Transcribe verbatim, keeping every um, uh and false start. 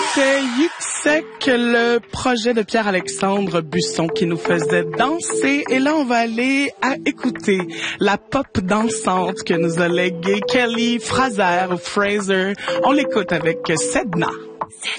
C'était Yuxek, le projet de Pierre-Alexandre Busson qui nous faisait danser. Et là, on va aller à écouter la pop dansante que nous a légué Kelly Fraser ou Fraser. On l'écoute avec Sedna.